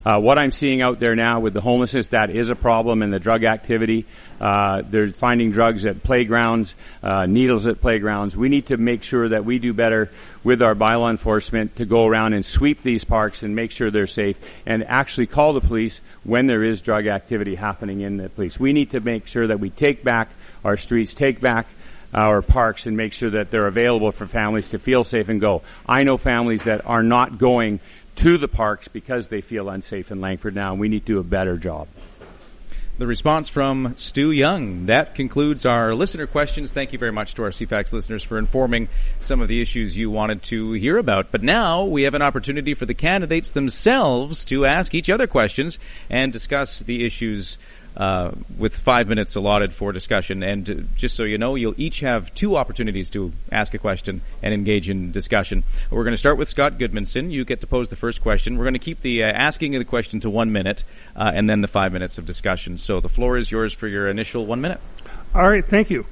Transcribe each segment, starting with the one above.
What I'm seeing out there now with the homelessness, that is a problem, and the drug activity. They're finding drugs at playgrounds, needles at playgrounds. We need to make sure that we do better with our bylaw enforcement to go around and sweep these parks and make sure they're safe and actually call the police when there is drug activity happening in the police. We need to make sure that we take back our streets, take back our parks, and make sure that they're available for families to feel safe and go. I know families that are not going to the parks because they feel unsafe in Langford now, and we need to do a better job. The response from Stu Young. That concludes our listener questions. Thank you very much to our CFAX listeners for informing some of the issues you wanted to hear about. But now we have an opportunity for the candidates themselves to ask each other questions and discuss the issues with 5 minutes allotted for discussion. And just so you know, you'll each have 2 opportunities to ask a question and engage in discussion. We're going to start with Scott Goodmanson. You get to pose the first question. We're going to keep the asking of the question to 1 minute and then the 5 minutes of discussion. So the floor is yours for your initial 1 minute. All right, thank you.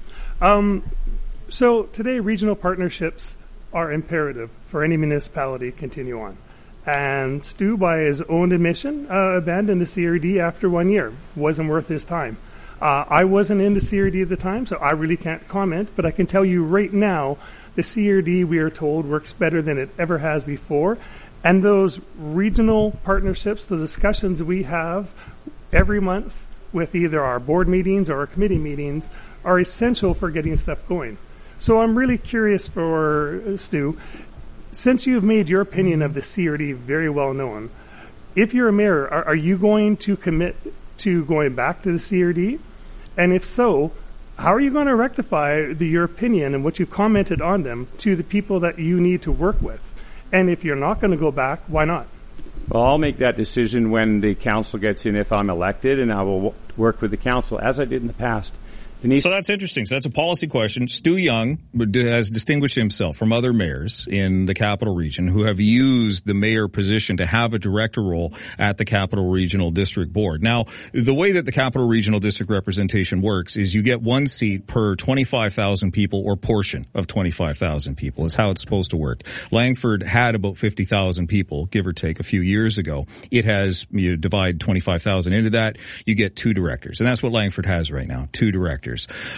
So today, regional partnerships are imperative for any municipality to continue on. And Stu, by his own admission, abandoned the CRD after 1 year. Wasn't worth his time. I wasn't in the CRD at the time, so I really can't comment, but I can tell you right now, the CRD, we are told, works better than it ever has before. And those regional partnerships, the discussions we have every month with either our board meetings or our committee meetings, are essential for getting stuff going. So I'm really curious for Stu, since you've made your opinion of the CRD very well known, if you're a mayor, are you going to commit to going back to the CRD? And if so, how are you going to rectify your opinion and what you commented on them to the people that you need to work with? And if you're not going to go back, why not? Well, I'll make that decision when the council gets in if I'm elected, and I will work with the council as I did in the past. Denise? So that's interesting. So that's a policy question. Stu Young has distinguished himself from other mayors in the Capital Region who have used the mayor position to have a director role at the Capital Regional District Board. Now, the way that the Capital Regional District representation works is you get 1 seat per 25,000 people or portion of 25,000 people is how it's supposed to work. Langford had about 50,000 people, give or take, a few years ago. It has, you divide 25,000 into that, you get 2 directors. And that's what Langford has right now, 2 directors.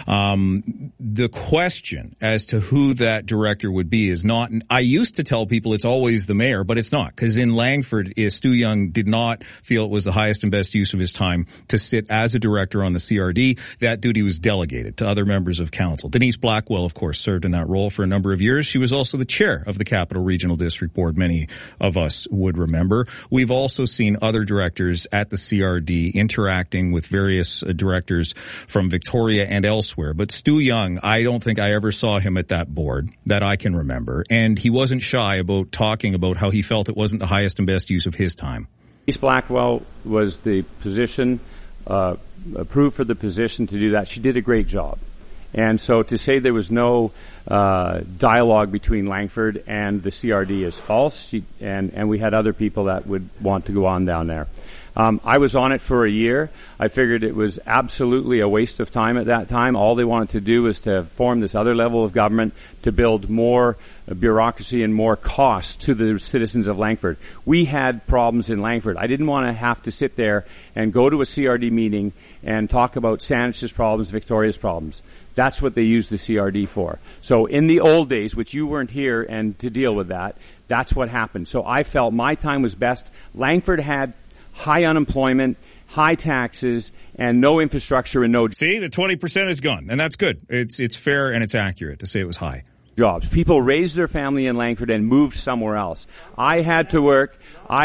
The question as to who that director would be is not, I used to tell people it's always the mayor, but it's not, because in Langford, Stu Young did not feel it was the highest and best use of his time to sit as a director on the CRD. That duty was delegated to other members of council. Denise Blackwell, of course, served in that role for a number of years. She was also the chair of the Capital Regional District Board, many of us would remember. We've also seen other directors at the CRD interacting with various directors from Victoria and elsewhere. But Stu Young, I don't think I ever saw him at that board that I can remember. And he wasn't shy about talking about how he felt it wasn't the highest and best use of his time. Denise Blackwell was the position, approved for the position to do that. She did a great job. And so to say there was no dialogue between Langford and the CRD is false. And we had other people that would want to go on down there. I was on it for a year. I figured it was absolutely a waste of time at that time. All they wanted to do was to form this other level of government to build more bureaucracy and more cost to the citizens of Langford. We had problems in Langford. I didn't want to have to sit there and go to a CRD meeting and talk about Saanach's problems, Victoria's problems. That's what they used the CRD for. So in the old days, which you weren't here and to deal with that, that's what happened. So I felt my time was best. Langford had high unemployment, high taxes, and no infrastructure and no... See, the 20% is gone, and that's good. It's fair and it's accurate to say it was high. Jobs. People raised their family in Langford and moved somewhere else. I had to work.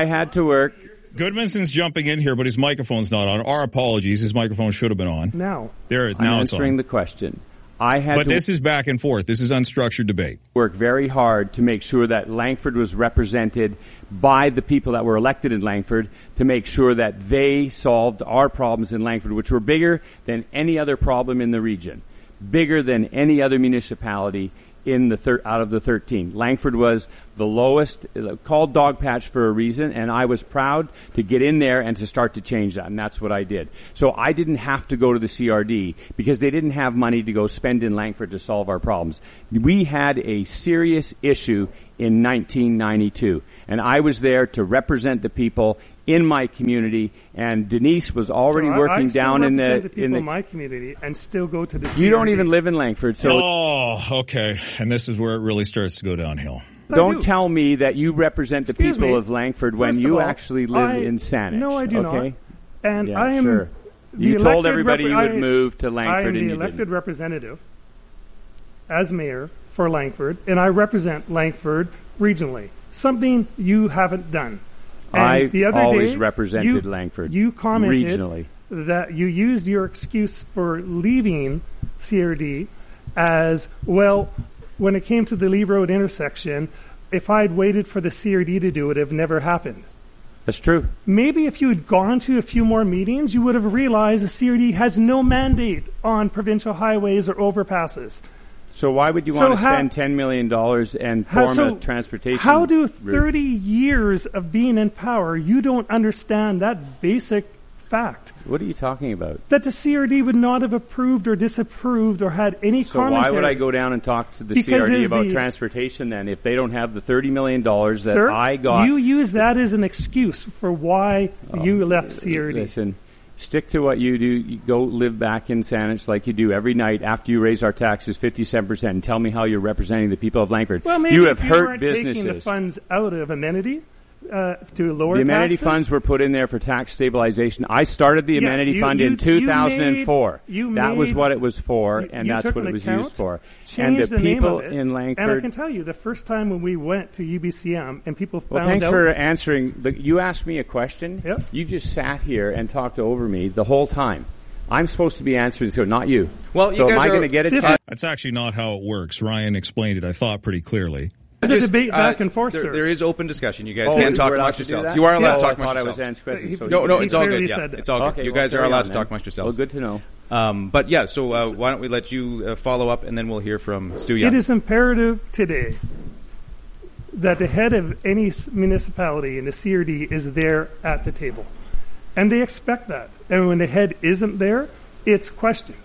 Goodmanson's jumping in here, but his microphone's not on. Our apologies. His microphone should have been on. Now. There it is. Now I'm it's on. answering the question. But this is back and forth. This is unstructured debate. Work very hard to make sure that Langford was represented by the people that were elected in Langford to make sure that they solved our problems in Langford, which were bigger than any other problem in the region, bigger than any other municipality in the out of the 13. Langford was the lowest, called dog patch for a reason, and I was proud to get in there and to start to change that, and that's what I did. So I didn't have to go to the CRD because they didn't have money to go spend in Langford to solve our problems. We had a serious issue in 1992, and I was there to represent the people in my community, and Denise was already working down in the people in my community and still go to the CRD. You don't even live in Langford, so okay. And this is where it really starts to go downhill. Don't tell me that you represent the people of Langford when you actually live in Saanich. No, I do not. And yeah, I am. Sure. You told everybody you would move to Langford, I am and the you elected didn't. representative as mayor for Langford, and I represent Langford regionally. Something you haven't done. And I always represented Langford You commented regionally. that you used your excuse for leaving CRD as, well, when it came to the Lee Road intersection, if I'd waited for the CRD to do it, it would have never happened. That's true. Maybe if you had gone to a few more meetings, you would have realized the CRD has no mandate on provincial highways or overpasses. So why would you want to spend $10 million and form a transportation How do route? 30 years of being in power, you don't understand that basic fact? What are you talking about? That the CRD would not have approved or disapproved or had any commentary. So why would I go down and talk to the CRD about transportation then if they don't have the $30 million that I got? You use that as an excuse for why you left CRD. Listen. Stick to what you do. You go live back in Saanich like you do every night after you raise our taxes 57% and tell me how you're representing the people of Langford. Well, maybe you have if you hurt weren't businesses. taking the funds out of amenity to lower the amenity taxes. funds were put in there for tax stabilization. I started the amenity fund in 2004. That was what it was for, and that's what it was used for. And the people in Langford. And I can tell you, the first time when we went to UBCM and people found out. Well, thanks for answering. You asked me a question. Yep. You just sat here and talked over me the whole time. I'm supposed to be answering this, not you. Well, so am I going to get it? That's actually not how it works. Ryan explained it, I thought, pretty clearly. It's a debate back and forth, sir. There is open discussion. You guys can talk amongst yourselves. You are allowed to talk amongst yourselves. No, it's all good. Yeah, it's all good. Okay, you guys are allowed to talk amongst yourselves. Well, good to know. But yeah, so why don't we let you follow up, and then we'll hear from Stu Young. It is imperative today that the head of any municipality in the CRD is there at the table. And they expect that. And when the head isn't there, it's questioned.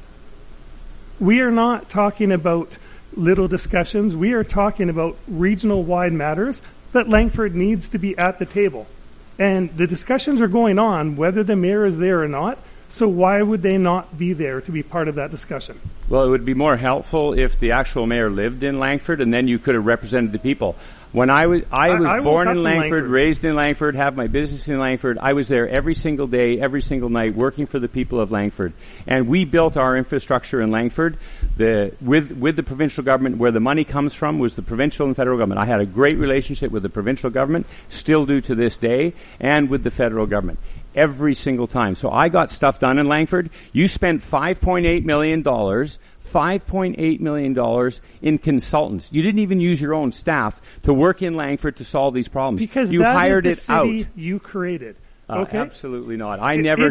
We are not talking about little discussions. We are talking about regional-wide matters that Langford needs to be at the table. And the discussions are going on whether the mayor is there or not, so why would they not be there to be part of that discussion? Well, it would be more helpful if the actual mayor lived in Langford, and then you could have represented the people. When I was born in Langford, raised in Langford, have my business in Langford. I was there every single day, every single night, working for the people of Langford. And we built our infrastructure in Langford. With the provincial government, where the money comes from was the provincial and federal government. I had a great relationship with the provincial government, still do to this day, and with the federal government. Every single time. So I got stuff done in Langford. You spent $5.8 million $5.8 million in consultants. You didn't even use your own staff to work in Langford to solve these problems. Because you that hired is the city out. You created. Okay? Absolutely not. I never.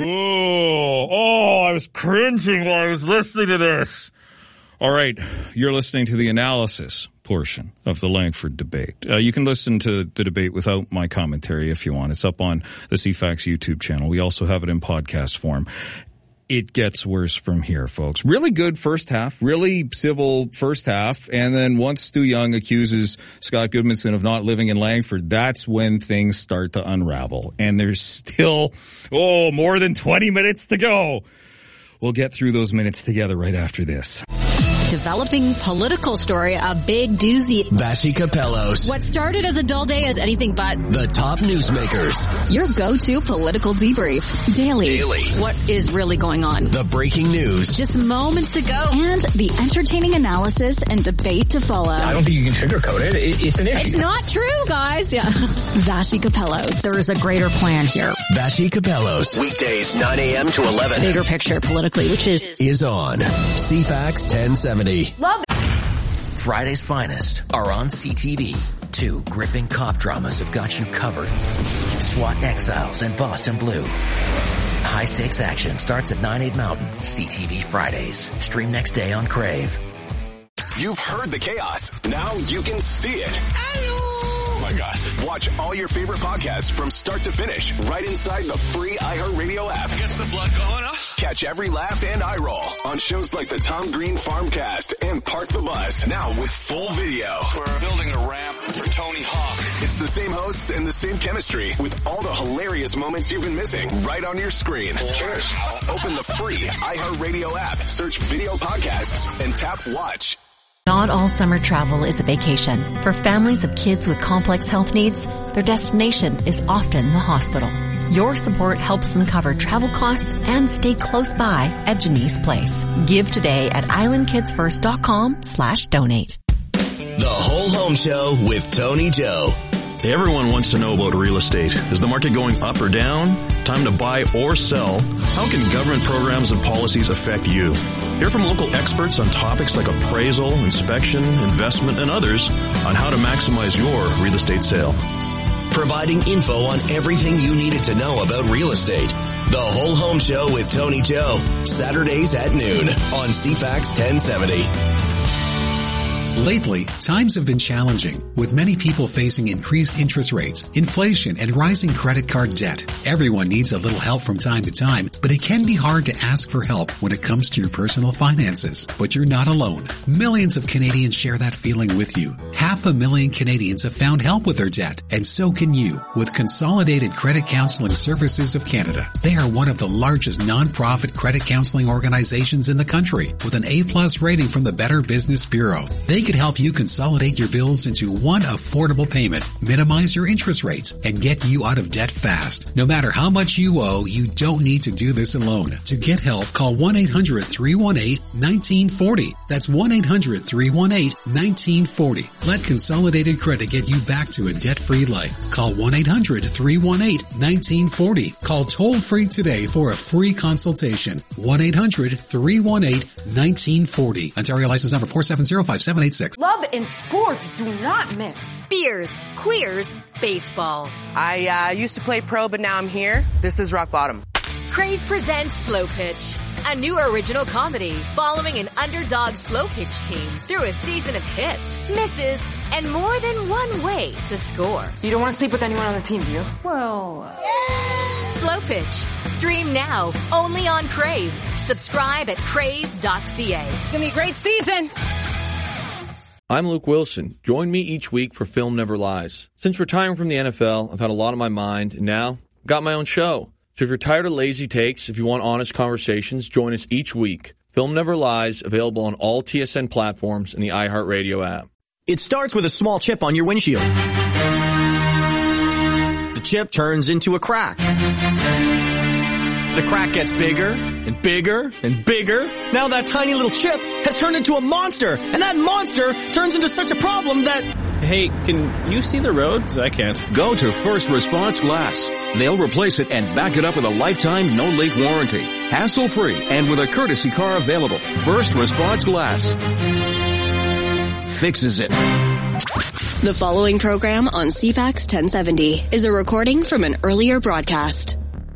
I was cringing while I was listening to this. All right, you're listening to the analysis portion of the Langford debate. You can listen to the debate without my commentary if you want. It's up on the CFAX YouTube channel. We also have it in podcast form. It gets worse from here, folks. Really good first half, really civil first half, and then once Stu Young accuses Scott Goodmanson of not living in Langford, that's when things start to unravel. And there's still, more than 20 minutes to go. We'll get through those minutes together right after this. Developing political story, a big doozy. Vassy Capellos. What started as a dull day is anything but. The top newsmakers. Your go-to political debrief. Daily. What is really going on? The breaking news. Just moments ago. And the entertaining analysis and debate to follow. I don't think you can sugarcoat it. It's an issue. It's not true, guys. Yeah. Vassy Capellos. There is a greater plan here. Vassy Capellos. Weekdays 9 a.m. to 11. Bigger picture politically, which is on. CFAX 1070. Love it. Friday's finest are on CTV. 2 gripping cop dramas have got you covered. SWAT Exiles and Boston Blue. High-stakes action starts at 9/8 Mountain. CTV Fridays. Stream next day on Crave. You've heard the chaos. Now you can see it. my God. Watch all your favorite podcasts from start to finish right inside the free iHeartRadio app. Gets the blood going, huh? Catch every laugh and eye roll on shows like the Tom Green Farmcast and Park the Bus. Now with full video. We're building a ramp for Tony Hawk. It's the same hosts and the same chemistry with all the hilarious moments you've been missing right on your screen. Cheers. Open the free iHeartRadio app, search video podcasts, and tap watch. Not all summer travel is a vacation. For families of kids with complex health needs, their destination is often the hospital. Your support helps them cover travel costs and stay close by at Janice Place. Give today at islandkidsfirst.com/donate. The Whole Home Show with Tony Joe. Everyone wants to know about real estate. Is the market going up or down? Time to buy or sell? How can government programs and policies affect you? Hear from local experts on topics like appraisal, inspection, investment, and others on how to maximize your real estate sale. Providing info on everything you needed to know about real estate. The Whole Home Show with Tony Joe. Saturdays at noon on CFAX 1070. Lately, times have been challenging, with many people facing increased interest rates, inflation, and rising credit card debt. Everyone needs a little help from time to time, but it can be hard to ask for help when it comes to your personal finances. But you're not alone. Millions of Canadians share that feeling with you. 500,000 Canadians have found help with their debt, and so can you, with Consolidated Credit Counseling Services of Canada. They are one of the largest non-profit credit counseling organizations in the country, with an A+ rating from the Better Business Bureau. They could help you consolidate your bills into one affordable payment, minimize your interest rates, and get you out of debt fast. No matter how much you owe, you don't need to do this alone. To get help, call 1-800-318-1940. That's 1-800-318-1940. Let Consolidated Credit get you back to a debt-free life. Call 1-800-318-1940. Call toll-free today for a free consultation. 1-800-318-1940. Ontario license number 4705786. Love and sports do not mix. Beers, queers, baseball. I used to play pro, but now I'm here. This is rock bottom. Crave presents Slow Pitch, a new original comedy following an underdog slow pitch team through a season of hits, misses, and more than one way to score. You don't want to sleep with anyone on the team, do you? Well, Slow Pitch. Stream now, only on Crave. Subscribe at crave.ca. It's going to be a great season. I'm Luke Wilson. Join me each week for Film Never Lies. Since retiring from the NFL, I've had a lot on my mind, and now I've got my own show. So if you're tired of lazy takes, if you want honest conversations, join us each week. Film Never Lies, available on all TSN platforms and the iHeartRadio app. It starts with a small chip on your windshield. The chip turns into a crack. The crack gets bigger and bigger and bigger. Now that tiny little chip has turned into a monster, and that monster turns into such a problem that... Hey, can you see the road? 'Cause I can't. Go to First Response Glass. They'll replace it and back it up with a lifetime no-leak warranty. Hassle-free and with a courtesy car available. First Response Glass fixes it. The following program on CFAX 1070 is a recording from an earlier broadcast.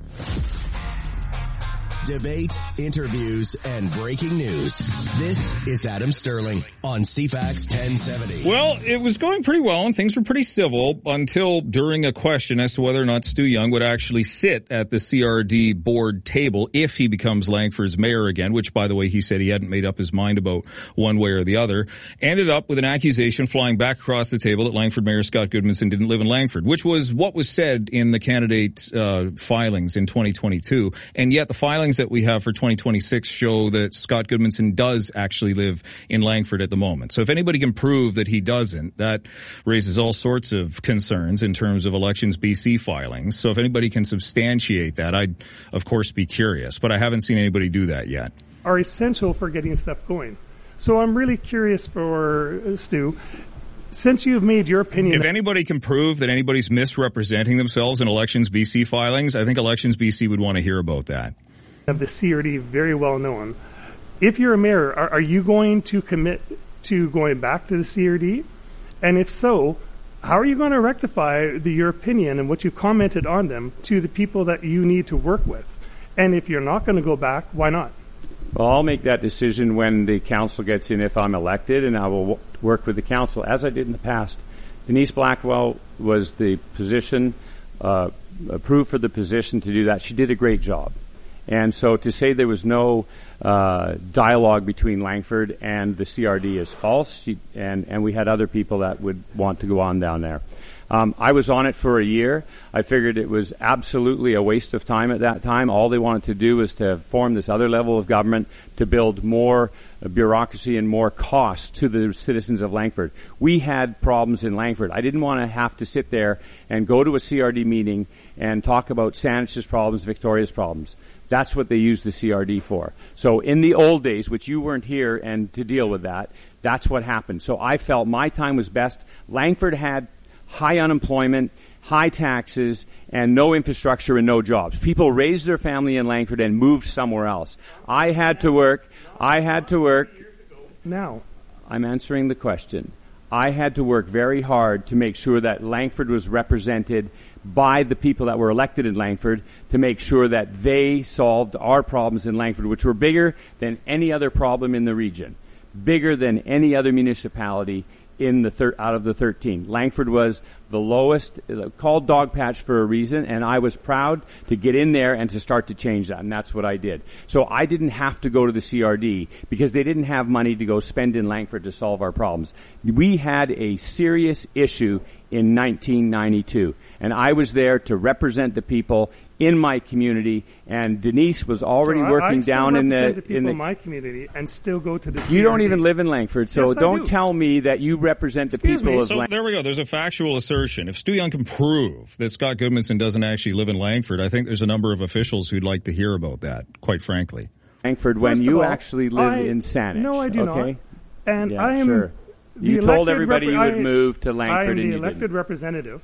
Debate, interviews, and breaking news. This is Adam Sterling on CFAX 1070. Well, it was going pretty well and things were pretty civil until during a question as to whether or not Stu Young would actually sit at the CRD board table if he becomes Langford's mayor again, which, by the way, he said he hadn't made up his mind about one way or the other, ended up with an accusation flying back across the table that Langford Mayor Scott Goodmanson didn't live in Langford, which was what was said in the candidate filings in 2022. And yet the filings that we have for 2026 show that Scott Goodmanson does actually live in Langford at the moment. So if anybody can prove that he doesn't, that raises all sorts of concerns in terms of Elections BC filings. So if anybody can substantiate that, I'd of course be curious, but I haven't seen anybody do that yet. Are essential for getting stuff going. So I'm really curious for Stu, since you've made your opinion... If anybody can prove that anybody's misrepresenting themselves in Elections BC filings, I think Elections BC would want to hear about that. Of the CRD, very well known. If you're a mayor, are you going to commit to going back to the CRD? And if so, how are you going to rectify your opinion and what you commented on them to the people that you need to work with? And if you're not going to go back, why not? Well, I'll make that decision when the council gets in if I'm elected, and I will work with the council, as I did in the past, Denise Blackwell was the position, approved for the position to do that. She did a great job. And so to say there was no dialogue between Langford and the CRD is false. And we had other people that would want to go on down there. I was on it for a year. I figured it was absolutely a waste of time at that time. All they wanted to do was to form this other level of government to build more bureaucracy and more cost to the citizens of Langford. We had problems in Langford. I didn't want to have to sit there and go to a CRD meeting and talk about Saanach's problems, Victoria's problems. That's what they used the CRD for. So in the old days, which you weren't here and to deal with that, that's what happened. So I felt my time was best. Langford had high unemployment, high taxes, and no infrastructure and no jobs. People raised their family in Langford and moved somewhere else. I had to work. Now, I'm answering the question. I had to work very hard to make sure that Langford was represented by the people that were elected in Langford to make sure that they solved our problems in Langford, which were bigger than any other problem in the region, bigger than any other municipality in the out of the 13. Langford was the lowest, called dog patch for a reason, and I was proud to get in there and to start to change that, and that's what I did. So I didn't have to go to the CRD because they didn't have money to go spend in Langford to solve our problems. We had a serious issue in 1992, and I was there to represent the people in my community, and Denise was already working down in the people in my community and still go to the CRD. You don't even live in Langford, so yes, don't tell me that you represent the people of Langford. So there we go. There's a factual assertion. If Stu Young can prove that Scott Goodmanson doesn't actually live in Langford, I think there's a number of officials who'd like to hear about that, quite frankly. Langford, when you actually live in Saanich. No, I do not. And yeah, I am sure. You told everybody you would move to Langford, I am the elected representative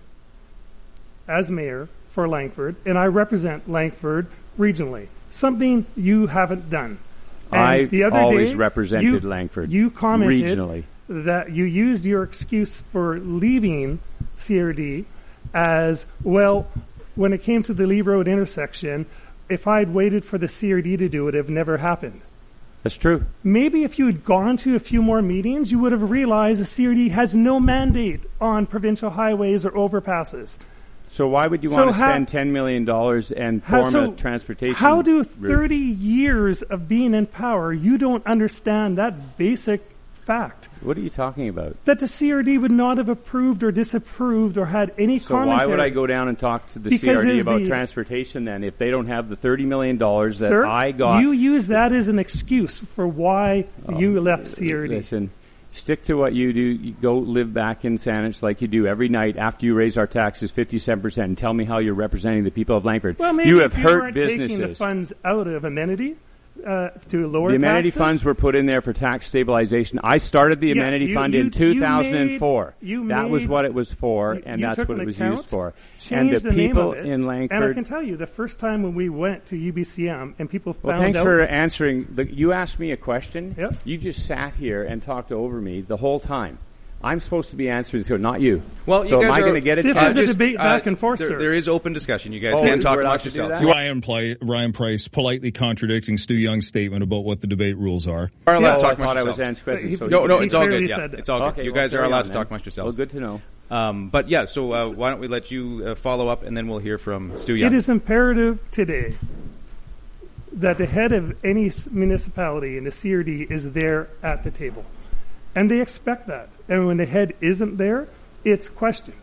as mayor for Langford, and I represent Langford regionally, something you haven't done. And the other always day, represented Langford you commented regionally. That you used your excuse for leaving CRD as, well, when it came to the Lee Road intersection, if I'd waited for the CRD to do it, it would have never happened. That's true. Maybe if you had gone to a few more meetings, you would have realized the CRD has no mandate on provincial highways or overpasses. So why would you want to spend $10 million and form a transportation How do route? 30 years of being in power, you don't understand that basic fact? What are you talking about? That the CRD would not have approved or disapproved or had any commentary. So why would I go down and talk to the CRD about transportation then if they don't have the $30 million that I got? You use that as an excuse for why you left CRD. Listen, stick to what you do. You go live back in Saanich like you do every night after you raise our taxes 57% and tell me how you're representing the people of Langford. Well, maybe you have if you hurt weren't businesses. Taking the funds out of amenity to lower the amenity taxes. funds were put in there for tax stabilization. I started the amenity fund in 2004. That was what it was for, and that's what it was used for. And the people in Langford. And I can tell you, the first time when we went to UBCM and people found out. Well, thanks for answering. You asked me a question. Yep. You just sat here and talked over me the whole time. I'm supposed to be answering this, not you. Well, so you guys am I going to get it? This is a debate back and forth, sir. There is open discussion. You guys can talk amongst yourselves. Ryan Price politely contradicting Stu Young's statement about what the debate rules are. Are allowed to talk I thought I was answering questions. No, it's all good. Yeah, it's all good. Okay, you guys are allowed to talk amongst yourselves. Well, good to know. But yeah, so why don't we let you follow up, and then we'll hear from Stu Young. It is imperative today that the head of any municipality in the CRD is there at the table. And they expect that. And when the head isn't there, it's questioned.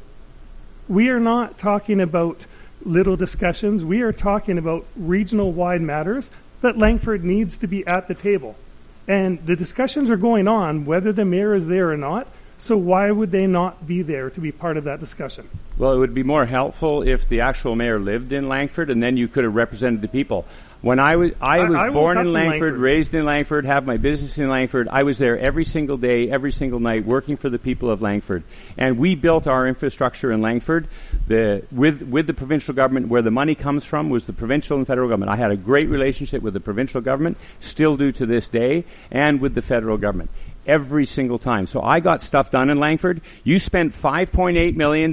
We are not talking about little discussions. We are talking about regional-wide matters that Langford needs to be at the table. And the discussions are going on whether the mayor is there or not. So why would they not be there to be part of that discussion? Well, it would be more helpful if the actual mayor lived in Langford, and then you could have represented the people. When I was born in Langford, raised in Langford, have my business in Langford. I was there every single day, every single night, working for the people of Langford. And we built our infrastructure in Langford. With the provincial government, where the money comes from was the provincial and federal government. I had a great relationship with the provincial government, still do to this day, and with the federal government. Every single time. So I got stuff done in Langford. You spent $5.8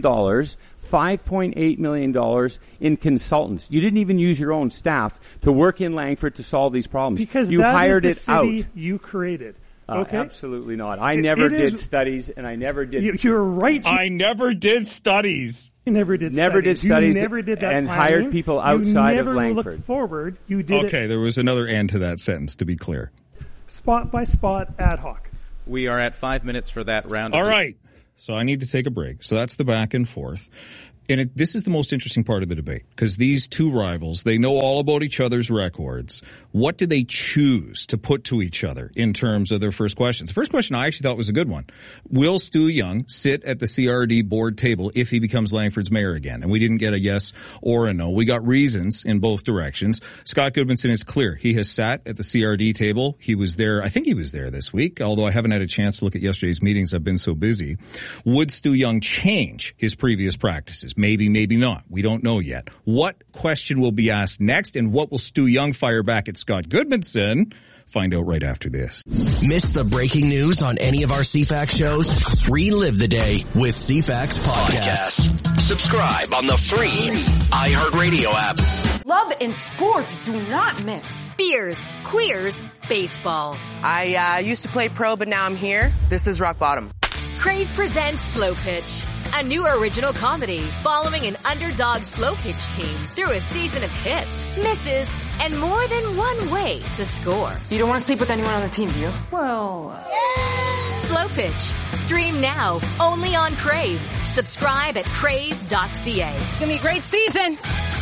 million in consultants. You didn't even use your own staff to work in Langford to solve these problems. Because you that hired is the it city out. You created. Okay? Absolutely not. I never did studies, and I never did... You're right. I never did studies. You never did studies. You never did that and planning. Hired people outside of Langford. You never looked forward. You did Okay, there was another end to that sentence, to be clear. Spot by spot, ad hoc. We are at 5 minutes for that round. All right. So I need to take a break. So that's the back and forth. And this is the most interesting part of the debate, because these two rivals, they know all about each other's records. What do they choose to put to each other in terms of their first questions? The first question I actually thought was a good one. Will Stu Young sit at the CRD board table if he becomes Langford's mayor again? And we didn't get a yes or a no. We got reasons in both directions. Scott Goodmanson is clear. He has sat at the CRD table. He was there. I think he was there this week, although I haven't had a chance to look at yesterday's meetings. I've been so busy. Would Stu Young change his previous practices? Maybe, maybe not. We don't know yet. What question will be asked next, and what will Stu Young fire back at Scott Goodmanson? Find out right after this. Miss the breaking news on any of our CFAX shows? Relive the day with CFAX Podcast. Subscribe on the free iHeartRadio app. Love and sports do not mix. Beers, queers, baseball. I used to play pro, but now I'm here. This is Rock Bottom. Crave presents Slow Pitch, a new original comedy following an underdog slow pitch team through a season of hits, misses, and more than one way to score. You don't want to sleep with anyone on the team, do you? Well... Slow Pitch. Stream now, only on Crave. Subscribe at crave.ca. It's gonna be a great season!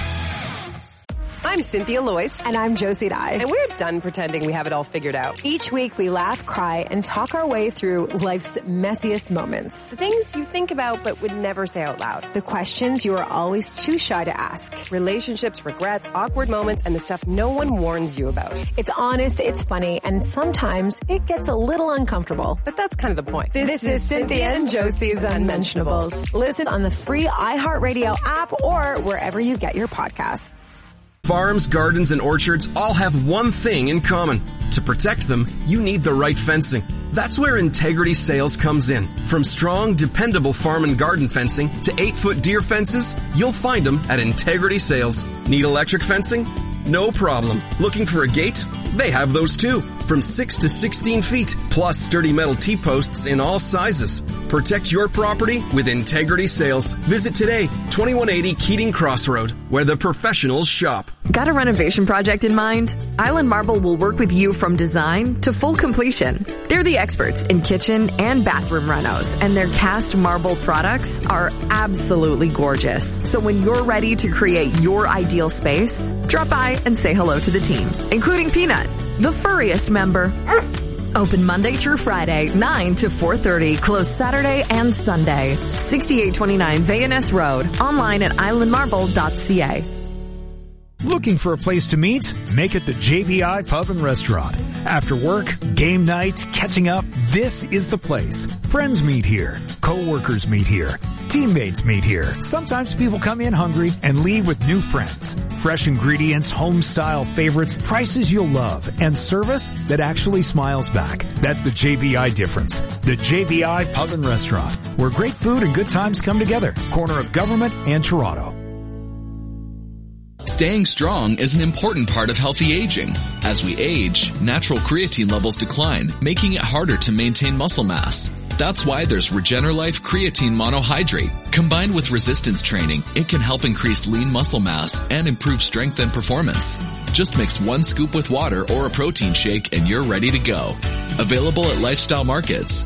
I'm Cynthia Loyce. And I'm Josie Dye. And we're done pretending we have it all figured out. Each week we laugh, cry, and talk our way through life's messiest moments. The things you think about but would never say out loud. The questions you are always too shy to ask. Relationships, regrets, awkward moments, and the stuff no one warns you about. It's honest, it's funny, and sometimes it gets a little uncomfortable. But that's kind of the point. This is Cynthia and Josie's Unmentionables. Listen on the free iHeartRadio app or wherever you get your podcasts. Farms, gardens, and orchards all have one thing in common. To protect them, you need the right fencing. That's where Integrity Sales comes in. From strong, dependable farm and garden fencing to 8-foot deer fences, you'll find them at Integrity Sales. Need electric fencing? No problem. Looking for a gate? They have those too. From 6 to 16 feet, plus sturdy metal T-posts in all sizes. Protect your property with Integrity Sales. Visit today, 2180 Keating Crossroad, where the professionals shop. Got a renovation project in mind? Island Marble will work with you from design to full completion. They're the experts in kitchen and bathroom renos, and their cast marble products are absolutely gorgeous. So when you're ready to create your ideal space, drop by and say hello to the team, including Peanut, the furriest member. Open Monday through Friday, 9 to 4:30. Closed Saturday and Sunday. 6829 Vayaness Road. Online at islandmarble.ca. Looking for a place to meet? Make it the JBI Pub and Restaurant. After work, game night, catching up, this is the place. Friends meet here. Co-workers meet here. Teammates meet here. Sometimes people come in hungry and leave with new friends. Fresh ingredients, home-style favorites, prices you'll love, and service that actually smiles back. That's the JBI difference. The JBI Pub and Restaurant, where great food and good times come together. Corner of Government and Toronto. Staying strong is an important part of healthy aging. As we age, natural creatine levels decline, making it harder to maintain muscle mass. That's why there's RegenerLife Creatine Monohydrate. Combined with resistance training, it can help increase lean muscle mass and improve strength and performance. Just mix 1 scoop with water or a protein shake and you're ready to go. Available at Lifestyle Markets.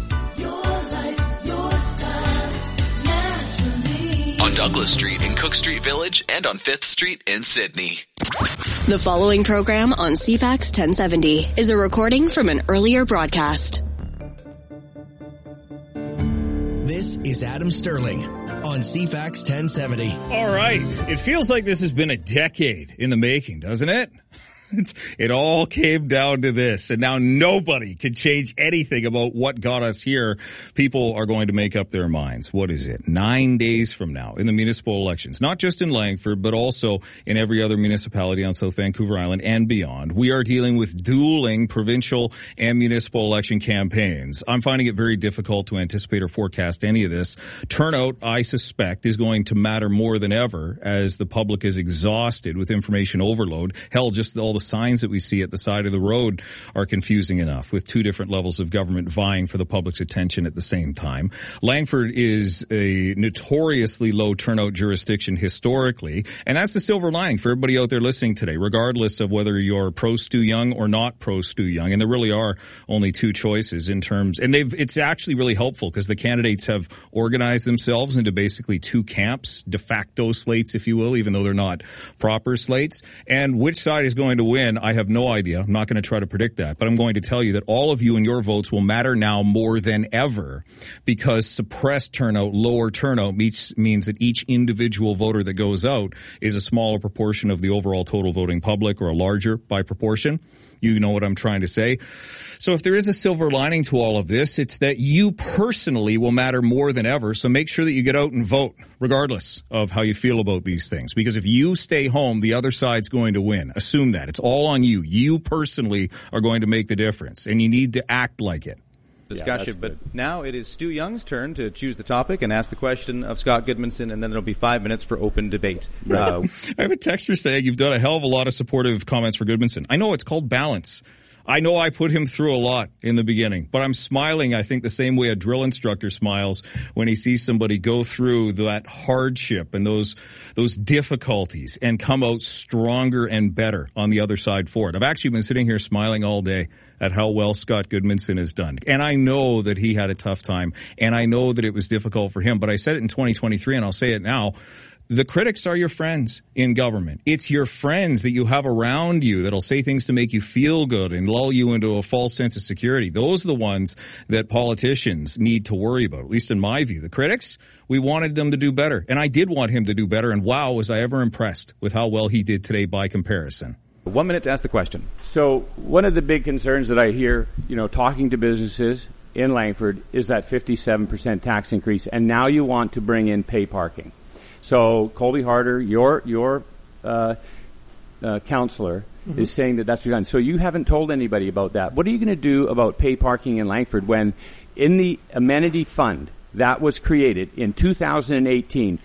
On Douglas Street in Cook Street Village and on 5th Street in Sydney. The following program on CFAX 1070 is a recording from an earlier broadcast. This is Adam Sterling on CFAX 1070. All right. It feels like this has been a decade in the making, doesn't it? It all came down to this, and now nobody can change anything about what got us here. People are going to make up their minds. What is it? 9 days from now in the municipal elections, not just in Langford, but also in every other municipality on South Vancouver Island and beyond. We are dealing with dueling provincial and municipal election campaigns. I'm finding it very difficult to anticipate or forecast any of this. Turnout, I suspect, is going to matter more than ever as the public is exhausted with information overload. Hell, just all the signs that we see at the side of the road are confusing enough, with two different levels of government vying for the public's attention at the same time. Langford is a notoriously low turnout jurisdiction historically, and that's the silver lining for everybody out there listening today, regardless of whether you're pro Stu Young or not pro Stu Young. And there really are only two choices in terms, and it's actually really helpful because the candidates have organized themselves into basically two camps, de facto slates, if you will, even though they're not proper slates. And which side is going to win, I have no idea. I'm not going to try to predict that, but I'm going to tell you that all of you and your votes will matter now more than ever, because suppressed turnout, lower turnout means that each individual voter that goes out is a smaller proportion of the overall total voting public, or a larger by proportion. You know what I'm trying to say. So if there is a silver lining to all of this, it's that you personally will matter more than ever. So make sure that you get out and vote, regardless of how you feel about these things. Because if you stay home, the other side's going to win. Assume that. It's all on you. You personally are going to make the difference, and you need to act like it. Discussion, but now it is Stu Young's turn to choose the topic and ask the question of Scott Goodmanson, and then there'll be 5 minutes for open debate. I have a texter saying you've done a hell of a lot of supportive comments for Goodmanson. I know, it's called balance. I know I put him through a lot in the beginning, but I'm smiling, I think, the same way a drill instructor smiles when he sees somebody go through that hardship and those difficulties and come out stronger and better on the other side for it. I've actually been sitting here smiling all day at how well Scott Goodmanson has done. And I know that he had a tough time, and I know that it was difficult for him, but I said it in 2023, and I'll say it now. The critics are your friends in government. It's your friends that you have around you that'll say things to make you feel good and lull you into a false sense of security. Those are the ones that politicians need to worry about, at least in my view. The critics, we wanted them to do better. And I did want him to do better. And wow, was I ever impressed with how well he did today by comparison. 1 minute to ask the question. So one of the big concerns that I hear, talking to businesses in Langford is that 57% tax increase. And now you want to bring in pay parking. So Colby Harder, your counselor, is saying that that's done. So you haven't told anybody about that. What are you going to do about pay parking in Langford when in the amenity fund that was created in 2018,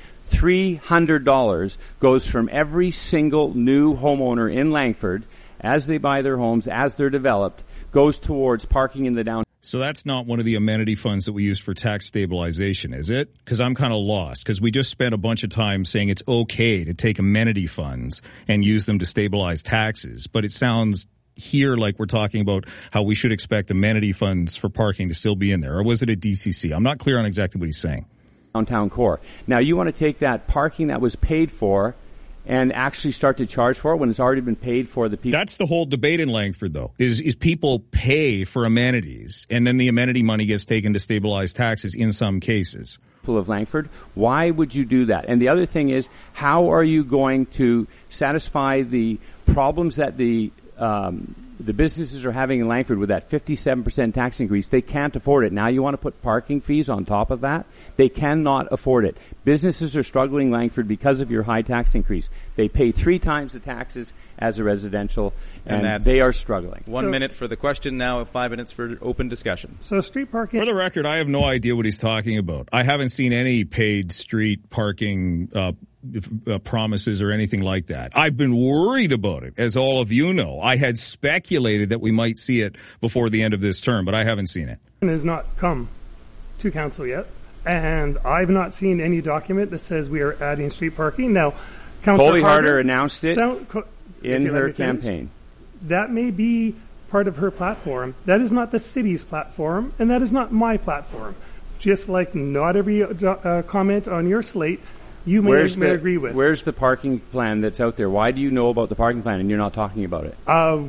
$300 goes from every single new homeowner in Langford as they buy their homes, as they're developed, goes towards parking in the downtown. So that's not one of the amenity funds that we use for tax stabilization, is it? Because I'm kind of lost, because we just spent a bunch of time saying it's okay to take amenity funds and use them to stabilize taxes. But it sounds here like we're talking about how we should expect amenity funds for parking to still be in there. Or was it a DCC? I'm not clear on exactly what he's saying. Downtown core. Now you want to take that parking that was paid for and actually start to charge for it when it's already been paid for the people. That's the whole debate in Langford, though, is people pay for amenities, and then the amenity money gets taken to stabilize taxes in some cases. Of Langford, why would you do that? And the other thing is, how are you going to satisfy the problems that the businesses are having in Langford with that 57% tax increase? They can't afford it. Now you want to put parking fees on top of that? They cannot afford it. Businesses are struggling in Langford because of your high tax increase. They pay 3 times the taxes as a residential, and they are struggling. 1 minute for the question, now 5 minutes for open discussion. So street parking... For the record, I have no idea what he's talking about. I haven't seen any paid street parking promises or anything like that. I've been worried about it, as all of you know. I had speculated that we might see it before the end of this term, but I haven't seen it. It has not come to council yet, and I've not seen any document that says we are adding street parking. Now, Councillor Colby Harder announced it in her campaign. That may be part of her platform. That is not the city's platform, and that is not my platform. Just like not every comment on your slate you may agree with. Where's the parking plan that's out there? Why do you know about the parking plan and you're not talking about it?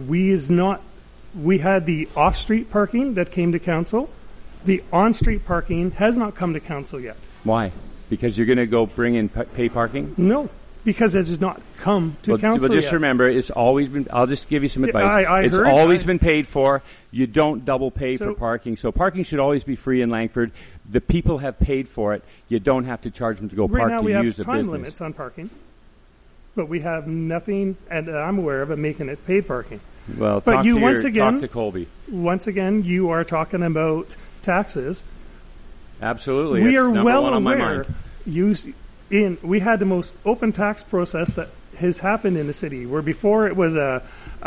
We had the off-street parking that came to council. The on-street parking has not come to council yet. Why? Because you're going to go bring in pay parking? No, because it has not come to council But just yet. Remember, it's always been, I'll just give you some advice. It's always been paid for. You don't double pay for parking. So parking should always be free in Langford. The people have paid for it. You don't have to charge them to go park to use a business. Right now we have time limits on parking, but we have nothing, and I'm aware of it, making it paid parking. Well, but talk to Colby. Once again, you are talking about taxes. Absolutely. We are well aware. We had the most open tax process that has happened in the city, where before it was a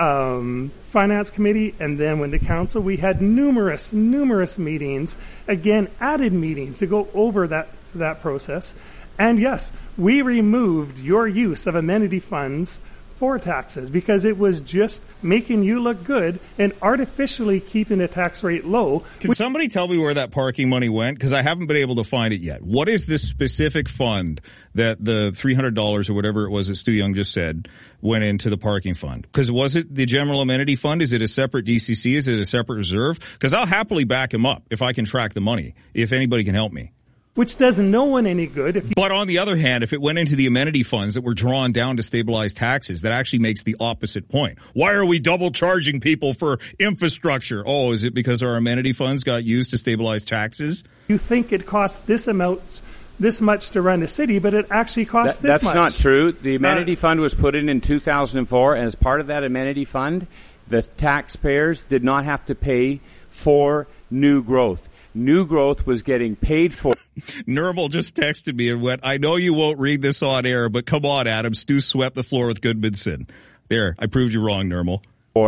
finance committee, and then when the council, we had numerous meetings, again, added meetings to go over that process. And yes, we removed your use of amenity funds for taxes because it was just making you look good and artificially keeping the tax rate low. Can somebody tell me where that parking money went? Because I haven't been able to find it yet. What is this specific fund that the $300 or whatever it was that Stu Young just said went into the parking fund? Because was it the general amenity fund? Is it a separate DCC? Is it a separate reserve? Because I'll happily back him up if I can track the money, if anybody can help me. Which does no one any good. But on the other hand, if it went into the amenity funds that were drawn down to stabilize taxes, that actually makes the opposite point. Why are we double charging people for infrastructure? Oh, is it because our amenity funds got used to stabilize taxes? You think it costs this much to run the city, but it actually costs this much. That's not true. The amenity fund was put in 2004, and as part of that amenity fund, the taxpayers did not have to pay for new growth. New growth was getting paid for. Nermal just texted me and went, I know you won't read this on air, but come on, Adam. Stu swept the floor with Goodmanson. There, I proved you wrong, Nermal.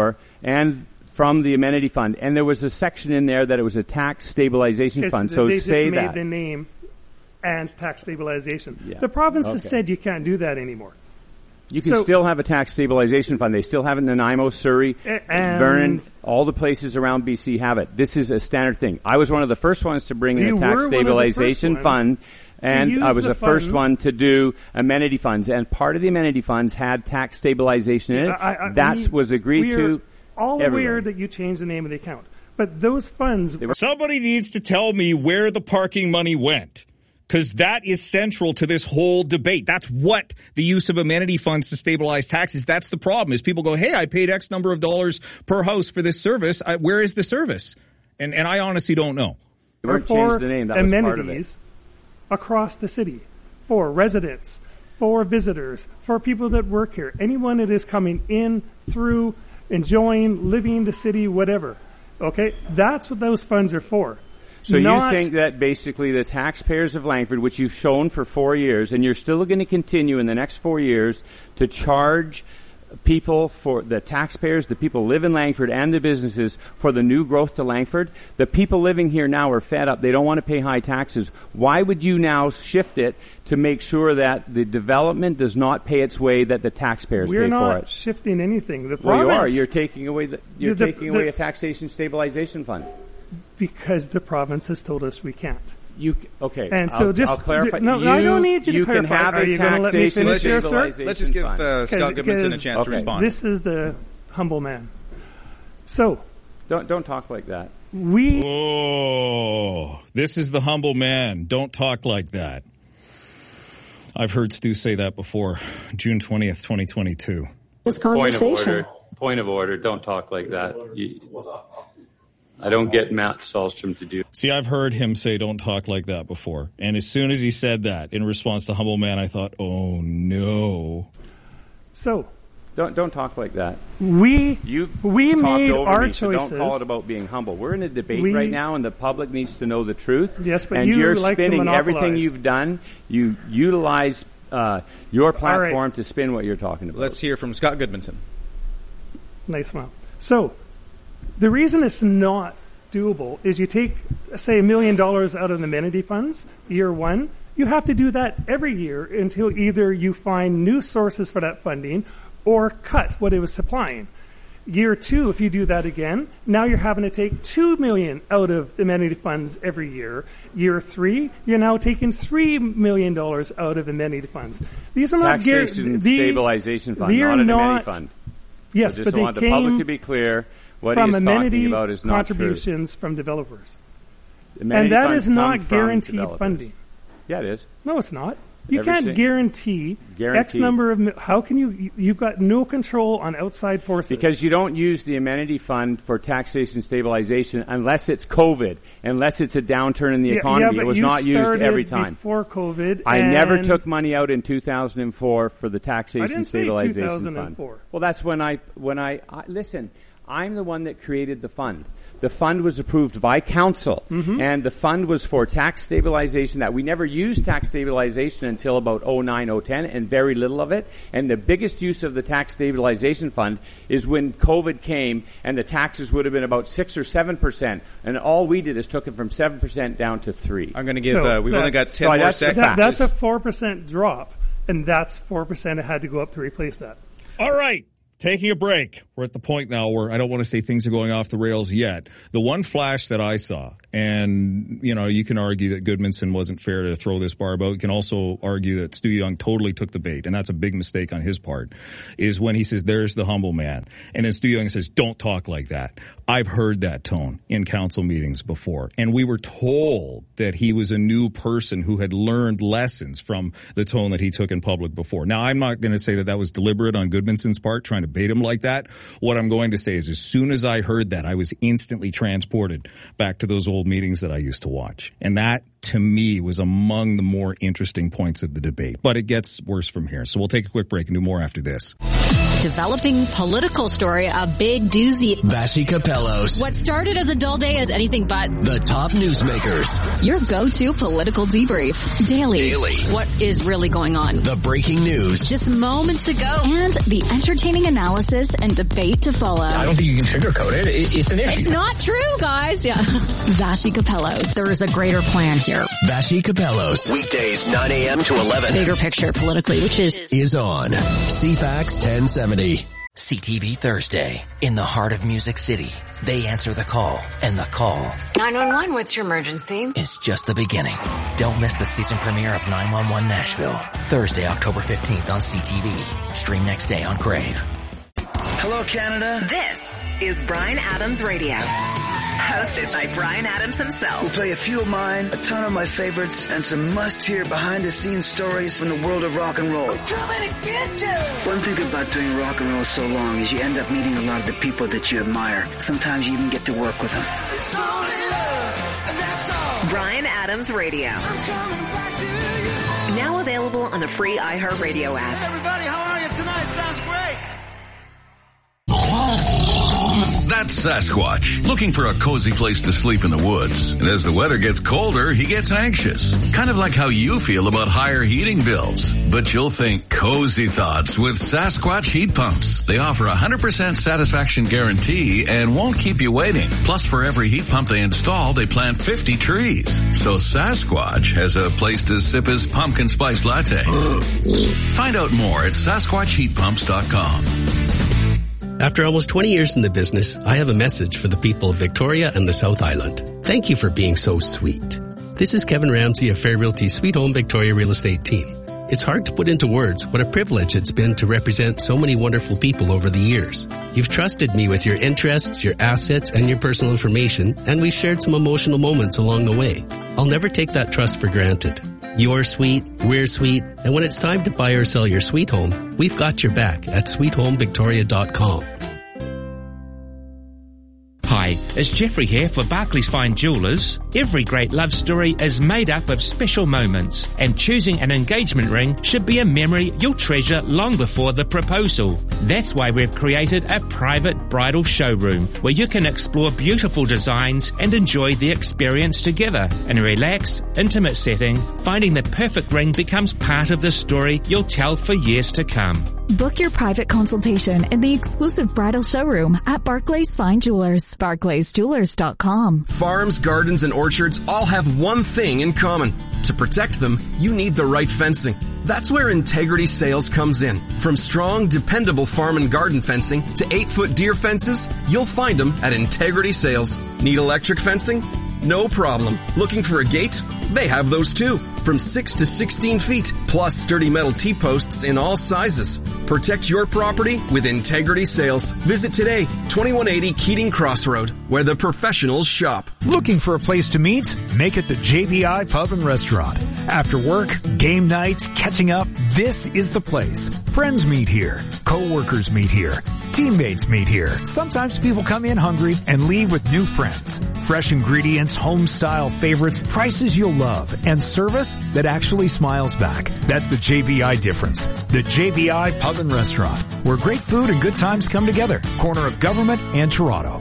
And from the amenity fund. And there was a section in there that it was a tax stabilization fund. So they say just that. made the name and tax stabilization. Yeah. The province has said you can't do that anymore. You can still have a tax stabilization fund. They still have it in Nanaimo, Surrey, Vernon, all the places around BC have it. This is a standard thing. I was one of the first ones to bring in a tax stabilization fund, and I was the first one to do amenity funds. And part of the amenity funds had tax stabilization in it. That was agreed to. All aware that you changed the name of the account. But those funds... Somebody needs to tell me where the parking money went. Because that is central to this whole debate. That's what the use of amenity funds to stabilize taxes. That's the problem, is people go, hey, I paid X number of dollars per house for this service. Where is the service? And I honestly don't know. For amenities across the city, for residents, for visitors, for people that work here, anyone that is coming in, through, enjoying, living the city, whatever. Okay? That's what those funds are for. So you think that basically the taxpayers of Langford, which you've shown for 4 years, and you're still going to continue in the next 4 years to charge people, for the taxpayers, the people who live in Langford and the businesses, for the new growth to Langford? The people living here now are fed up. They don't want to pay high taxes. Why would you now shift it to make sure that the development does not pay its way, that the taxpayers pay for it? We're not shifting anything. The well, you are. You're taking away taking away a taxation stabilization fund. Because the province has told us we can't. Okay. And so I'll clarify. I don't need you to clarify. You can have a taxation stabilization Let's just give Scott Goodmanson a chance to respond. This is the humble man. So. Don't talk like that. This is the humble man. Don't talk like that. I've heard Stu say that before. June 20th, 2022. This conversation. Point of order. Don't talk like that. I don't get Matt Sahlstrom to do. See, I've heard him say don't talk like that before. And as soon as he said that in response to humble man, I thought, oh no. So. Don't talk like that. We made our choices. So don't call it about being humble. We're in a debate right now, and the public needs to know the truth. Yes, but and you're like spinning everything you've done. You utilize your platform to spin what you're talking about. Let's hear from Scott Goodmanson. Nice smile. So, the reason it's not doable is you take, say, $1 million out of the amenity funds, year one. You have to do that every year until either you find new sources for that funding or cut what it was supplying. Year two, if you do that again, now you're having to take $2 million out of the amenity funds every year. Year three, you're now taking $3 million out of amenity funds. These are not taxation stabilization fund, not an amenity fund. Yes, but they want the public to be clear. What from he is amenity talking about is not contributions from developers. And that is not guaranteed funding. Yeah, it is. No, it's not. You can't guarantee X number of... How can you... You've got no control on outside forces. Because you don't use the amenity fund for taxation stabilization unless it's COVID, unless it's a downturn in the economy. It was not used every time. Before COVID. I never took money out in 2004 for the taxation stabilization fund. Well, that's when I listen. I'm the one that created the fund. The fund was approved by council, and the fund was for tax stabilization. That we never used tax stabilization until about 09, 010, and very little of it. And the biggest use of the tax stabilization fund is when COVID came, and the taxes would have been about 6 or 7%, and all we did is took it from 7% down to 3%. I'm going to give. We've only got 10 more seconds. That's a 4% drop, and that's 4% it had to go up to replace that. All right. Taking a break. We're at the point now where I don't want to say things are going off the rails yet. The one flash that I saw, and, you know, you can argue that Goodmanson wasn't fair to throw this barb out. You can also argue that Stu Young totally took the bait, and that's a big mistake on his part, is when he says, there's the humble man. And then Stu Young says, don't talk like that. I've heard that tone in council meetings before. And we were told that he was a new person who had learned lessons from the tone that he took in public before. Now, I'm not going to say that that was deliberate on Goodmanson's part, trying to bait him like that. What I'm going to say is as soon as I heard that, I was instantly transported back to those old meetings that I used to watch. And that, to me, was among the more interesting points of the debate. But it gets worse from here. So we'll take a quick break and do more after this. Developing political story, a big doozy. Vassy Capellos. What started as a dull day is anything but. The top newsmakers. Your go-to political debrief. Daily. What is really going on? The breaking news. Just moments ago. And the entertaining analysis and debate to follow. I don't think you can sugarcoat it. It's an issue. It's not true, guys. Yeah. Vassy Capellos. There is a greater plan here. Vassy Capellos. Weekdays 9 a.m. to 11. Bigger picture politically, which is on CFAX 1070. CTV Thursday. In the heart of Music City, they answer the call, and the call 911, what's your emergency? is just the beginning. Don't miss the season premiere of 911 Nashville. Thursday, October 15th on CTV. Stream next day on Crave. Hello, Canada. This is Bryan Adams Radio. Hosted by Bryan Adams himself. We'll play a few of mine, a ton of my favorites, and some must-hear behind-the-scenes stories from the world of rock and roll. I'm coming to get you! One thing about doing rock and roll so long is you end up meeting a lot of the people that you admire. Sometimes you even get to work with them. It's only love, and that's all. Bryan Adams Radio. I'm coming back to you. Now available on the free iHeartRadio app. Hey everybody, how are you tonight? Sounds great. That's Sasquatch, looking for a cozy place to sleep in the woods. And as the weather gets colder, he gets anxious. Kind of like how you feel about higher heating bills. But you'll think cozy thoughts with Sasquatch heat pumps. They offer a 100% satisfaction guarantee and won't keep you waiting. Plus, for every heat pump they install, they plant 50 trees. So Sasquatch has a place to sip his pumpkin spice latte. Find out more at SasquatchHeatPumps.com. After almost 20 years in the business, I have a message for the people of Victoria and the South Island. Thank you for being so sweet. This is Kevin Ramsey of Fair Realty Sweet Home Victoria Real Estate Team. It's hard to put into words what a privilege it's been to represent so many wonderful people over the years. You've trusted me with your interests, your assets, and your personal information, and we've shared some emotional moments along the way. I'll never take that trust for granted. You're sweet, we're sweet, and when it's time to buy or sell your sweet home, we've got your back at sweethomevictoria.com. Hi, it's Jeffrey here for Barclays Fine Jewellers. Every great love story is made up of special moments, and choosing an engagement ring should be a memory you'll treasure long before the proposal. That's why we've created a private bridal showroom where you can explore beautiful designs and enjoy the experience together. In a relaxed, intimate setting, finding the perfect ring becomes part of the story you'll tell for years to come. Book your private consultation in the exclusive bridal showroom at Barclays Fine Jewelers. BarclaysJewelers.com. Farms, gardens, and orchards all have one thing in common. To protect them, you need the right fencing. That's where Integrity Sales comes in. From strong, dependable farm and garden fencing to 8-foot deer fences, you'll find them at Integrity Sales. Need electric fencing? No problem. Looking for a gate? They have those too. From 6 to 16 feet, plus sturdy metal T-posts in all sizes. Protect your property with Integrity Sales. Visit today, 2180 Keating Crossroad, where the professionals shop. Looking for a place to meet? Make it the JBI Pub and Restaurant. After work, game night, catching up, this is the place. Friends meet here. Co-workers meet here. Teammates meet here. Sometimes people come in hungry and leave with new friends. Fresh ingredients, home-style favorites, prices you'll love, and service that actually smiles back. That's the JBI difference. The JBI Pub and Restaurant, where great food and good times come together. Corner of Government and Toronto.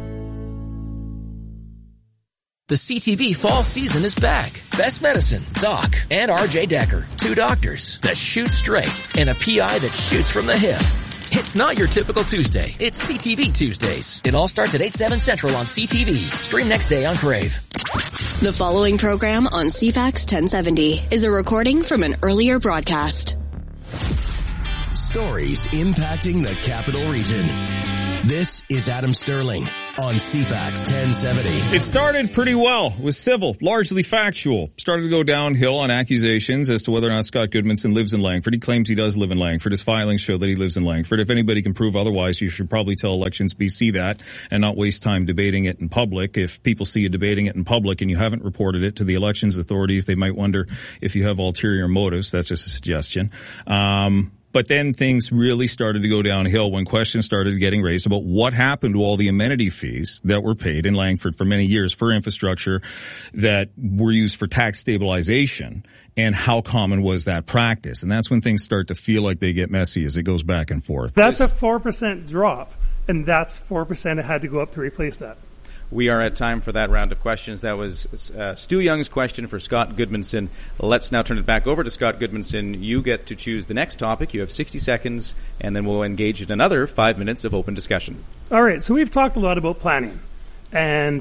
The CTV fall season is back. Best Medicine, Doc, and RJ Decker. 2 doctors that shoot straight and a PI that shoots from the hip. It's not your typical Tuesday. It's CTV Tuesdays. It all starts at 8/7 Central on CTV. Stream next day on Crave. The following program on CFAX 1070 is a recording from an earlier broadcast. Stories impacting the Capital Region. This is Adam Sterling on CFAX 1070. It started pretty well. It was civil, largely factual. Started to go downhill on accusations as to whether or not Scott Goodmanson lives in Langford. He claims he does live in Langford. His filings show that he lives in Langford. If anybody can prove otherwise, you should probably tell Elections BC that and not waste time debating it in public. If people see you debating it in public and you haven't reported it to the elections authorities, they might wonder if you have ulterior motives. That's just a suggestion. But then things really started to go downhill when questions started getting raised about what happened to all the amenity fees that were paid in Langford for many years for infrastructure that were used for tax stabilization, and how common was that practice. And that's when things start to feel like they get messy as it goes back and forth. That's a 4% drop, and that's 4% it had to go up to replace that. We are at time for that round of questions. That was Stu Young's question for Scott Goodmanson. Let's now turn it back over to Scott Goodmanson. You get to choose the next topic. You have 60 seconds, and then we'll engage in another 5 minutes of open discussion. All right, so we've talked a lot about planning, and